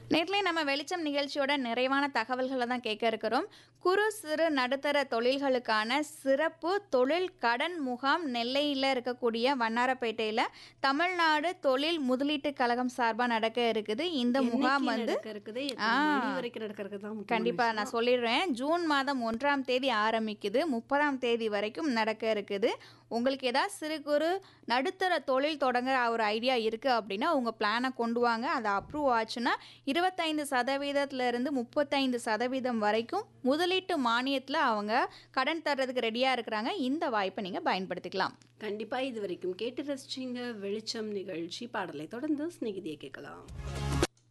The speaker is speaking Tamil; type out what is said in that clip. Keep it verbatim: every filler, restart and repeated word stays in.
நேர்லயே நம்ம வெளிச்சம் நிகழ்ச்சியோட நிறைவான தகவல்களை தான் கேட்க இருக்கிறோம். குறு சிறு நடுத்தர தொழில்களுக்கான சிறப்பு தொழில் கடன் முகாம் நெல்லையில் இருக்கக்கூடிய வண்ணாரப்பேட்டையில் தமிழ்நாடு தொழில் முதலீட்டு கழகம் சார்பாக நடக்க இருக்குது. இந்த முகாம் என்னைக்கு வந்து நடக்க இருக்குது, ஆ எத்தனை மணி வரைக்கும் நடக்க இருக்குது தான் முக்கியமான கண்டிப்பாக நான் விஷயம். சொல்லிடுறேன். ஜூன் மாதம் ஒன்றாம் தேதி ஆரம்பிக்குது, முப்பதாம் தேதி வரைக்கும் நடக்க இருக்குது. உங்களுக்கு ஏதாவது சிறு குறு நடுத்தர தொழில் தொடங்குற ஒரு ஐடியா இருக்குது அப்படின்னா உங்கள் பிளானை கொண்டு வாங்க. அது அப்ரூவ் ஆச்சுன்னா இருபத்தைந்து சதவீதத்திலிருந்து முப்பத்தைந்து சதவீதம் வரைக்கும் முதலீட்டு மானியத்தில் அவங்க கடன் தர்றதுக்கு ரெடியாக இருக்கிறாங்க. இந்த வாய்ப்பை நீங்கள் பயன்படுத்திக்கலாம். கண்டிப்பா இது வரைக்கும் கேட்டு ரசிச்சிங்க வெளிச்சம் நிகழ்ச்சி. பாடலை தொடர்ந்து சிநேகிதியை கேட்கலாம்.